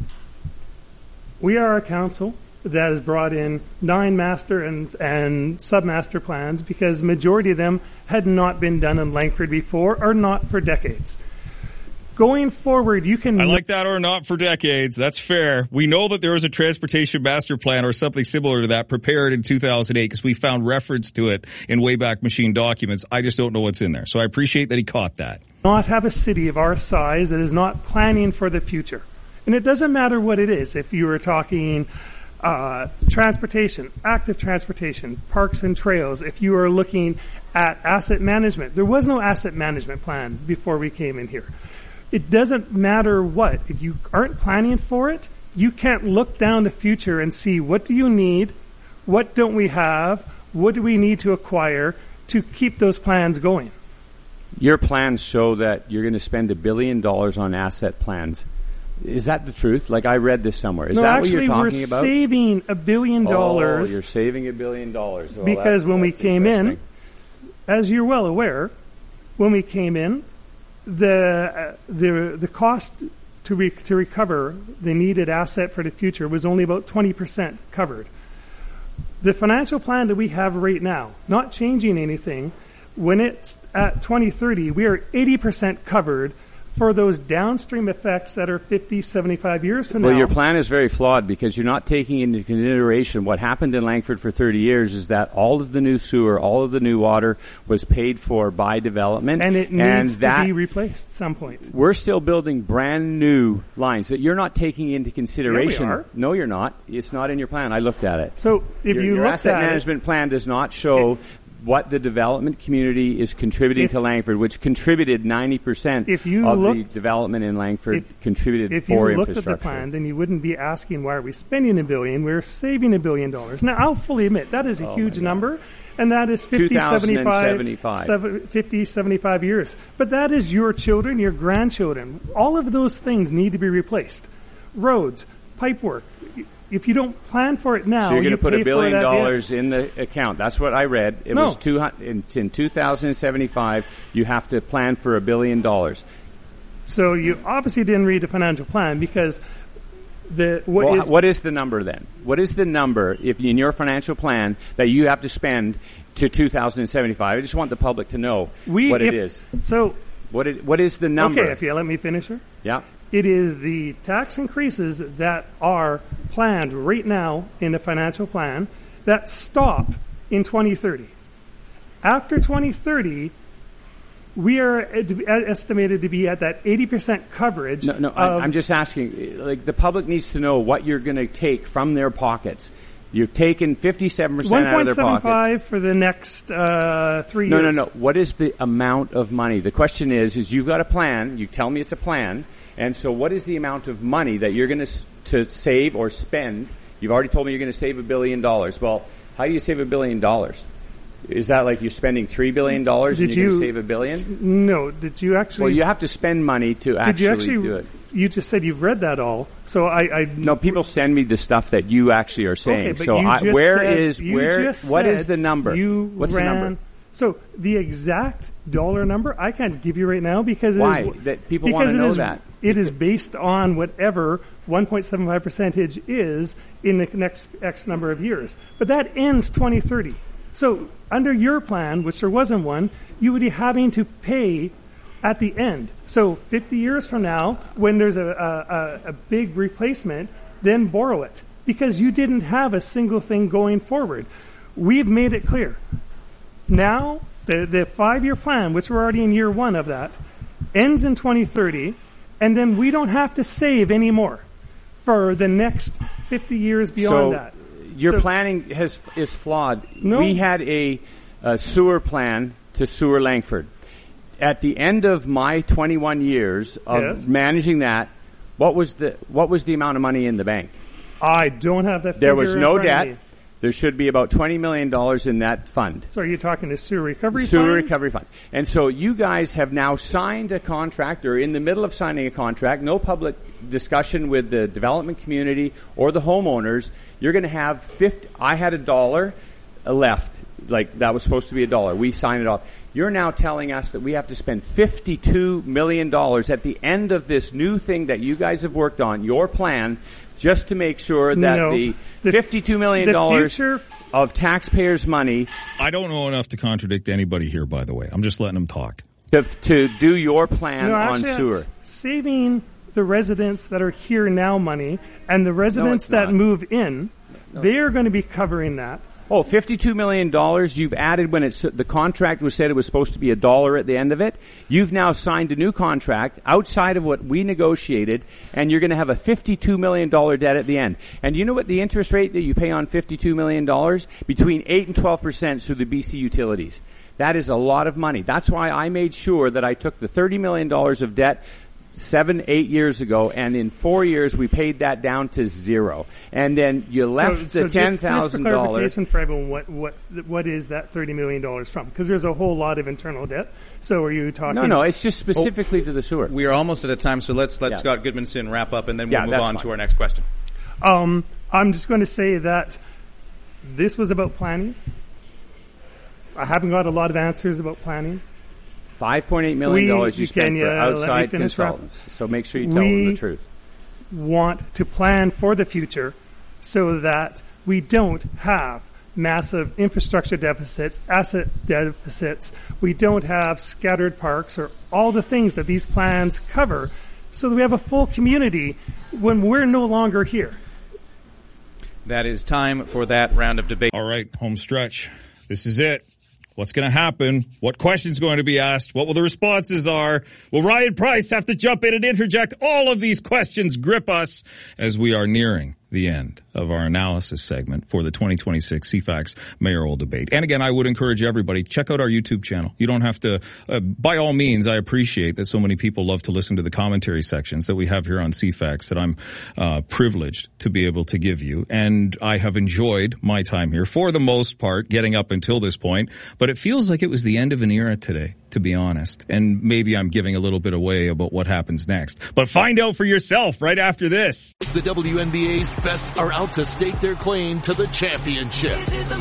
we are a council that has brought in 9 master and sub-master plans because majority of them had not been done in Langford before or not for decades. Going forward, you can... I like that, or not for decades. That's fair. We know that there was a transportation master plan or something similar to that prepared in 2008 because we found reference to it in Wayback Machine documents. I just don't know what's in there. So I appreciate that he caught that. Not have a city of our size that is not planning for the future. And it doesn't matter what it is. If you were talking transportation, active transportation, parks and trails, if you are looking at asset management, there was no asset management plan before we came in here. It doesn't matter what. If you aren't planning for it, you can't look down the future and see what do you need, what don't we have, what do we need to acquire to keep those plans going. Your plans show that you're going to spend $1 billion on asset plans. Is that the truth? Like I read this somewhere. Is that what you're talking about? No, actually, we're saving $1 billion. Oh, you're saving $1 billion. Well, because when we came in, as you're well aware, when we came in, the cost to recover the needed asset for the future was only about 20% covered. The financial plan that we have right now, not changing anything, when it's at 2030, we are 80% covered for those downstream effects that are 50, 75 years from now. Well, your plan is very flawed because you're not taking into consideration what happened in Langford for 30 years is that all of the new sewer, all of the new water was paid for by development. And it needs to be replaced at some point. We're still building brand new lines that you're not taking into consideration. Yeah, we are. No, you're not. It's not in your plan. I looked at it. So if your asset management plan does not show what the development community is contributing to Langford, which contributed 90% of the development in Langford contributed for infrastructure. If you looked at the plan, then you wouldn't be asking why are we spending $1 billion. We're saving $1 billion. Now, I'll fully admit that is a huge number, and that is 50, 75 years. But that is your children, your grandchildren. All of those things need to be replaced. Roads, pipework. If you don't plan for it now, so you're going to put $1 billion in the account. That's what I read. It was in 2075. You have to plan for $1 billion. So you obviously didn't read the financial plan because what is the number then? What is the number if in your financial plan that you have to spend to 2075? I just want the public to know what it is. So what is the number? Okay, if you let me finish here. Yeah. It is the tax increases that are planned right now in the financial plan that stop in 2030. After 2030, we are estimated to be at that 80% coverage. No, I'm just asking, like the public needs to know what you're going to take from their pockets You've taken 57% out of their pockets. 1.75 for the next 3 years. No. What is the amount of money? The question is you've got a plan. You tell me it's a plan. And so what is the amount of money that you're going to save or spend? You've already told me you're going to save $1 billion. Well, how do you save $1 billion? Is that like you're spending $3 billion and you're going to save $1 billion? No. Did you actually? Well, you have to spend money to actually do it. You just said you've read that all. So No, people send me the stuff that you actually are saying. Okay, but so what is the number? What's the number? So the exact dollar number I can't give you right now because people want to know that. It is based on whatever 1.75% is in the next X number of years. But that ends 2030. So under your plan, which there wasn't one, you would be having to pay at the end. So 50 years from now, when there's a big replacement, then borrow it. Because you didn't have a single thing going forward. We've made it clear. Now, the 5-year plan, which we're already in year 1 of that, ends in 2030, and then we don't have to save anymore for the next 50 years beyond that. Your planning is flawed. No. We had a sewer plan to sewer Langford. At the end of my 21 years of managing that, what was the amount of money in the bank? I don't have that figure. There was no debt. There should be about $20 million in that fund. So are you talking the sewer recovery fund? Sewer recovery fund. And so you guys have now signed a contract or in the middle of signing a contract, no public discussion with the development community or the homeowners. You're going to have I had $1 left. Like that was supposed to be $1. We signed it off. You're now telling us that we have to spend $52 million at the end of this new thing that you guys have worked on, your plan, just to make sure that the $52 million of taxpayers' money... I don't know enough to contradict anybody here, by the way. I'm just letting them talk. To do your plan on sewer. Saving the residents that are here now money and the residents that move in, they are going to be covering that. Oh, $52 million you've added when the contract was said it was supposed to be $1 at the end of it. You've now signed a new contract outside of what we negotiated, and you're going to have a $52 million debt at the end. And you know what the interest rate that you pay on $52 million? Between 8 and 12% through the BC utilities. That is a lot of money. That's why I made sure that I took the $30 million of debt 7-8 years ago, and in 4 years we paid that down to $0. And then you left the $10,000. Just for clarification for everyone, what is that $30 million from? Because there's a whole lot of internal debt. So are you talking? No, it's just specifically to the sewer. We are almost at a time, so let's Scott Goodmanson wrap up, and then we'll move on to our next question. I'm just going to say that this was about planning. I haven't got a lot of answers about planning. $5.8 million you spent for outside consultants. So make sure you tell them the truth. We want to plan for the future so that we don't have massive infrastructure deficits, asset deficits. We don't have scattered parks or all the things that these plans cover so that we have a full community when we're no longer here. That is time for that round of debate. All right, home stretch. This is it. What's going to happen? What questions going to be asked? What will the responses are? Will Ryan Price have to jump in and interject? All of these questions grip us as we are nearing the end of our analysis segment for the 2026 CFAX mayoral debate. And again, I would encourage everybody, check out our YouTube channel. You don't have to, by all means, I appreciate that so many people love to listen to the commentary sections that we have here on CFAX that I'm privileged to be able to give you. And I have enjoyed my time here for the most part, getting up until this point. But it feels like it was the end of an era today, to be honest. And maybe I'm giving a little bit away about what happens next. But find out for yourself right after this. The WNBA's best are out to stake their claim to the championship.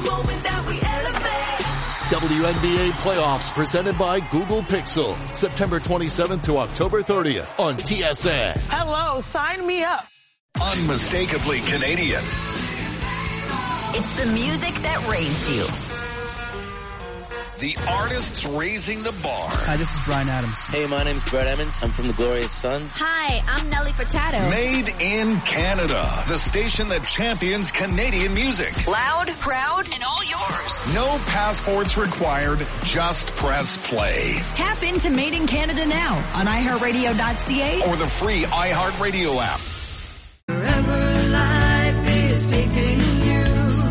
WNBA playoffs presented by Google Pixel. September 27th to October 30th on TSN. Hello, sign me up. Unmistakably Canadian. It's the music that raised you. The artists raising the bar. Hi, this is Bryan Adams. Hey, my name's Brett Emmons. I'm from the Glorious Sons. Hi, I'm Nelly Furtado. Made in Canada. The station that champions Canadian music. Loud, proud, and all yours. No passports required. Just press play. Tap into Made in Canada now on iHeartRadio.ca or the free iHeartRadio app. Wherever life is taking you.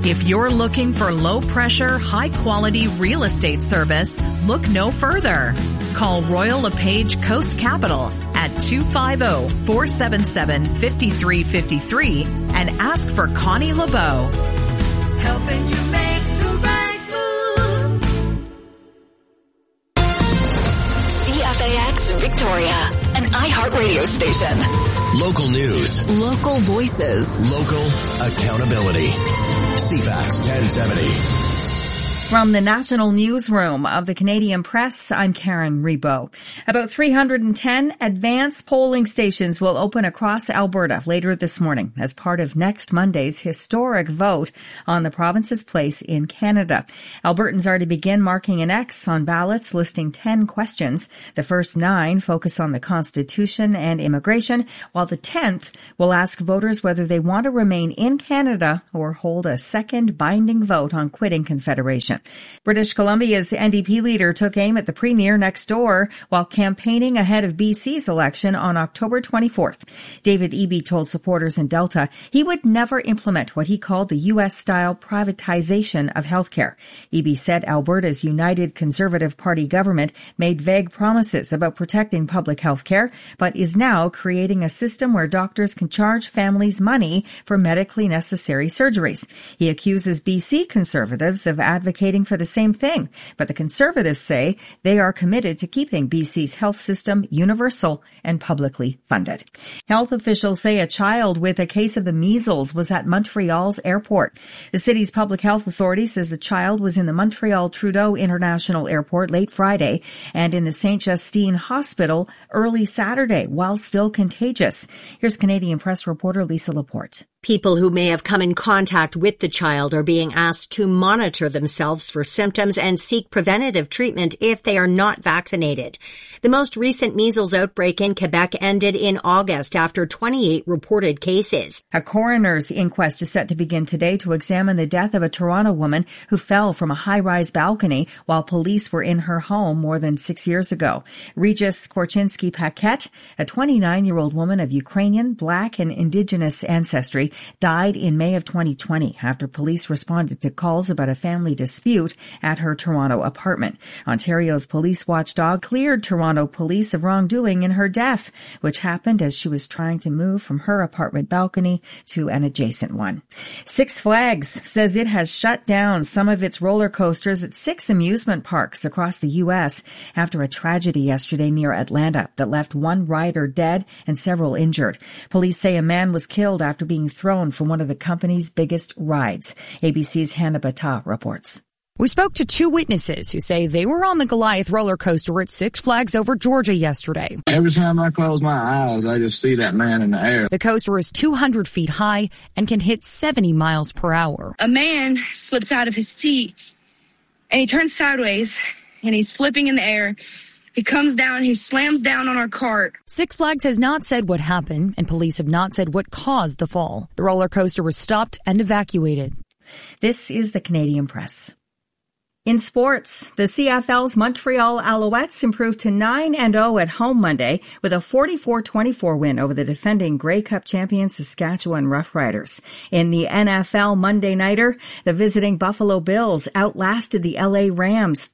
If you're looking for low-pressure, high-quality real estate service, look no further. Call Royal LePage Coast Capital at 250-477-5353 and ask for Connie LeBeau. Helping you make the right move. CFAX Victoria, an iHeartRadio station. Local news. Local voices. Local accountability. CFAX 1070. From the National Newsroom of the Canadian Press, I'm Karen Rebo. About 310 advanced polling stations will open across Alberta later this morning as part of next Monday's historic vote on the province's place in Canada. Albertans are to begin marking an X on ballots listing 10 questions. The first 9 focus on the Constitution and immigration, while the 10th will ask voters whether they want to remain in Canada or hold a second binding vote on quitting Confederation. British Columbia's NDP leader took aim at the Premier next door while campaigning ahead of BC's election on October 24th. David Eby told supporters in Delta he would never implement what he called the U.S.-style privatization of healthcare. Eby said Alberta's United Conservative Party government made vague promises about protecting public health care, but is now creating a system where doctors can charge families money for medically necessary surgeries. He accuses BC Conservatives of advocating for the same thing, but the Conservatives say they are committed to keeping BC's health system universal and publicly funded. Health officials say a child with a case of the measles was at Montreal's airport. The city's public health authority says the child was in the Montreal Trudeau International Airport late Friday and in the St. Justine Hospital early Saturday while still contagious. Here's Canadian Press reporter Lisa Laporte. People who may have come in contact with the child are being asked to monitor themselves for symptoms and seek preventative treatment if they are not vaccinated. The most recent measles outbreak in Quebec ended in August after 28 reported cases. A coroner's inquest is set to begin today to examine the death of a Toronto woman who fell from a high-rise balcony while police were in her home more than 6 years ago. Regis Korchinski-Paquette, a 29-year-old woman of Ukrainian, Black, and Indigenous ancestry, died in May of 2020 after police responded to calls about a family dispute at her Toronto apartment. Ontario's police watchdog cleared Toronto police of wrongdoing in her death, which happened as she was trying to move from her apartment balcony to an adjacent one. Six Flags says it has shut down some of its roller coasters at 6 amusement parks across the U.S. after a tragedy yesterday near Atlanta that left 1 rider dead and several injured. Police say a man was killed after being thrown from one of the company's biggest rides. ABC's Hannah Bata reports. We spoke to 2 witnesses who say they were on the Goliath roller coaster at Six Flags Over Georgia yesterday. Every time I close my eyes, I just see that man in the air. The coaster is 200 feet high and can hit 70 miles per hour. A man slips out of his seat and he turns sideways and he's flipping in the air. He comes down, he slams down on our cart. Six Flags has not said what happened, and police have not said what caused the fall. The roller coaster was stopped and evacuated. This is the Canadian Press. In sports, the CFL's Montreal Alouettes improved to 9-0 at home Monday with a 44-24 win over the defending Grey Cup champion Saskatchewan Roughriders. In the NFL Monday Nighter, the visiting Buffalo Bills outlasted the LA Rams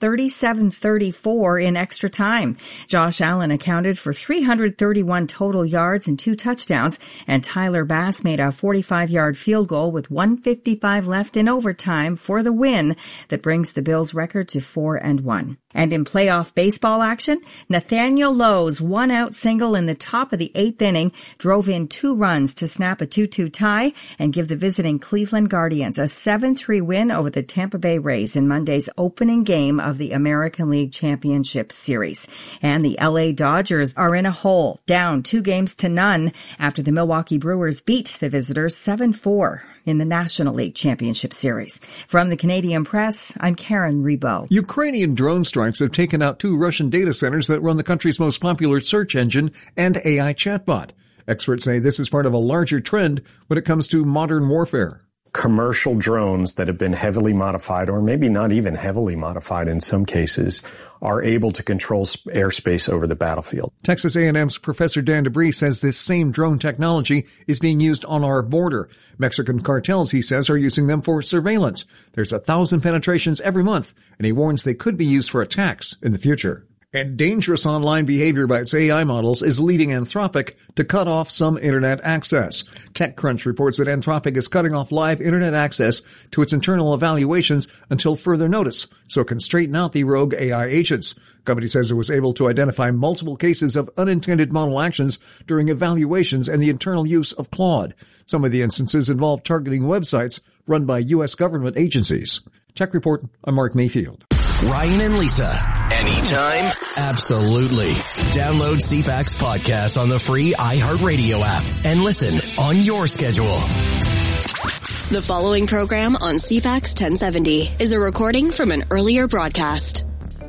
37-34 in extra time. Josh Allen accounted for 331 total yards and 2 touchdowns, and Tyler Bass made a 45-yard field goal with 1:55 left in overtime for the win that brings the Bills record to 4-1. And in playoff baseball action, Nathaniel Lowe's 1-out single in the top of the 8th inning drove in 2 runs to snap a 2-2 tie and give the visiting Cleveland Guardians a 7-3 win over the Tampa Bay Rays in Monday's opening game of the American League Championship Series. And the LA Dodgers are in a hole, down 2-0 after the Milwaukee Brewers beat the visitors 7-4 in the National League Championship Series. From the Canadian Press, I'm Karen Rebo. Ukrainian drone strikes have taken out 2 Russian data centers that run the country's most popular search engine and AI chatbot. Experts say this is part of a larger trend when it comes to modern warfare. commercial drones that have been heavily modified, or maybe not even heavily modified in some cases, are able to control airspace over the battlefield. Texas A&M's Professor Dan Debris says this same drone technology is being used on our border. Mexican cartels, he says, are using them for surveillance. There's 1,000 penetrations every month, and he warns they could be used for attacks in the future. And dangerous online behavior by its AI models is leading Anthropic to cut off some internet access. TechCrunch reports that Anthropic is cutting off live internet access to its internal evaluations until further notice, so it can straighten out the rogue AI agents. The company says it was able to identify multiple cases of unintended model actions during evaluations and the internal use of Claude. Some of the instances involve targeting websites run by U.S. government agencies. Tech Report, I'm Mark Mayfield. Ryan and Lisa. Anytime? Absolutely. Download CFAX podcast on the free iHeartRadio app and listen on your schedule. The following program on CFAX 1070 is a recording from an earlier broadcast.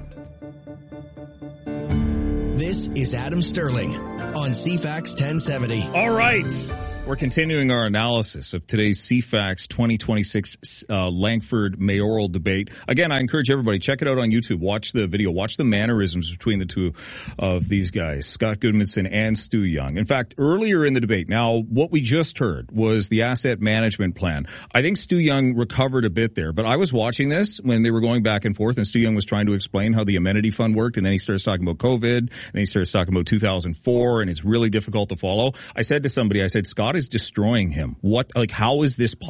This is Adam Sterling on CFAX 1070. All right. We're continuing our analysis of today's CFAX 2026 Langford mayoral debate. Again, I encourage everybody, check it out on YouTube. Watch the video. Watch the mannerisms between the two of these guys, Scott Goodmanson and Stu Young. In fact, earlier in the debate, now what we just heard was the asset management plan. I think Stu Young recovered a bit there, but I was watching this when they were going back and forth, and Stu Young was trying to explain how the amenity fund worked, and then he starts talking about COVID, and then he starts talking about 2004, and it's really difficult to follow. I said to somebody, Scott is destroying him. How is this possible?